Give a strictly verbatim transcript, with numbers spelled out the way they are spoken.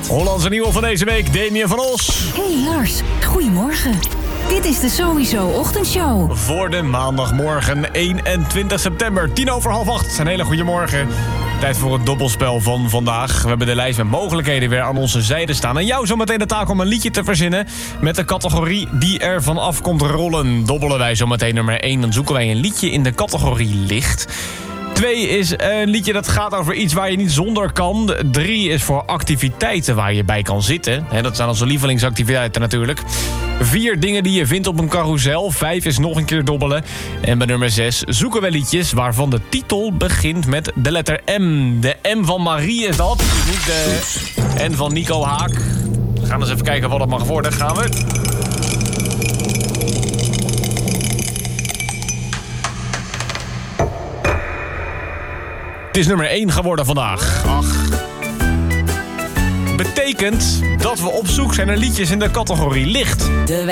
Hollandse nieuwe van deze week, Damien van Os. Hey Lars, goedemorgen. Dit is de Sowieso Ochtendshow. Voor de maandagmorgen eenentwintig september, tien over half acht. Een hele goede morgen. Tijd voor het dobbelspel van vandaag. We hebben de lijst met mogelijkheden weer aan onze zijde staan. En jou zometeen de taak om een liedje te verzinnen met de categorie die er vanaf komt rollen. Dobbelen wij zometeen nummer één, dan zoeken wij een liedje in de categorie licht. Twee is een liedje dat gaat over iets waar je niet zonder kan. Drie is voor activiteiten waar je bij kan zitten. He, dat zijn onze lievelingsactiviteiten natuurlijk. Vier dingen die je vindt op een carousel. Vijf is nog een keer dobbelen. En bij nummer zes zoeken we liedjes waarvan de titel begint met de letter M. De M van Marie is dat. Niet de N van Nico Haak. We gaan eens even kijken wat het mag worden. Gaan we. Het is nummer één geworden vandaag. Ach. Betekent dat we op zoek zijn naar liedjes in de categorie licht. De